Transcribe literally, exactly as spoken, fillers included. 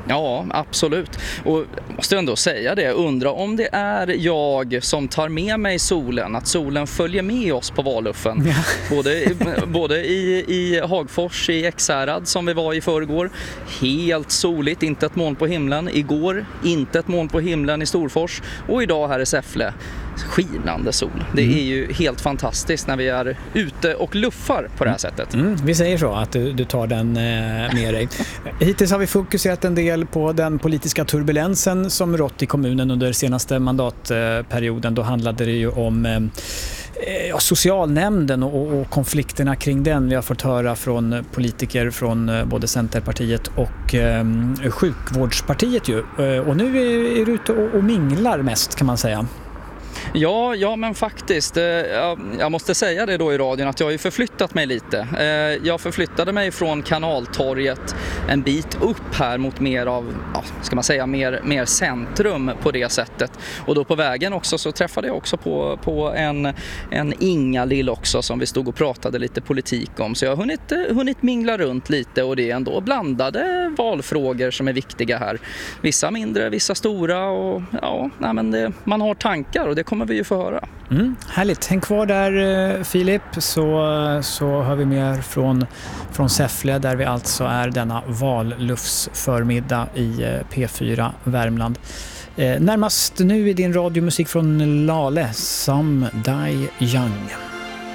Ja, absolut. Och jag måste ändå säga det, undra om det är jag som tar med mig solen, att solen följer med oss på Valluffen. Ja. Både, både i, i Hagfors, i Ekshärad som vi var i förrgår, helt soligt, inte ett moln på himlen. Igår, inte ett moln på himlen i Storfors. Och idag här i Säffle, skinande sol. Det är ju helt fantastiskt när vi är ute och luffar på det här sättet. Mm, vi säger så, att du, du tar den eh, med dig. Hittills har vi fokuserat en del på den politiska turbulensen som rått i kommunen under senaste mandatperioden. Då handlade det ju om eh, ja, socialnämnden och, och konflikterna kring den. Vi har fått höra från politiker från eh, både Centerpartiet och eh, Sjukvårdspartiet ju. Eh, och nu är, är du ute och, och minglar mest, kan man säga. Ja, ja, men faktiskt. Jag måste säga det då i radion att jag har ju förflyttat mig lite. Jag förflyttade mig från Kanaltorget en bit upp här mot mer av, ja, ska man säga, mer, mer centrum på det sättet. Och då på vägen också så träffade jag också på, på en, en Inga-Lill också som vi stod och pratade lite politik om. Så jag har hunnit, hunnit mingla runt lite, och det är ändå blandade valfrågor som är viktiga här. Vissa mindre, vissa stora, och ja, nej, men det, man har tankar och det kommer vi ju få höra. Mm, härligt. Häng kvar där, Filip, så, så hör vi mer från, från Säffle, där vi alltså är denna vallufsförmiddag i P fyra Värmland. Eh, närmast nu i din radiomusik från Lale, Some Die Young.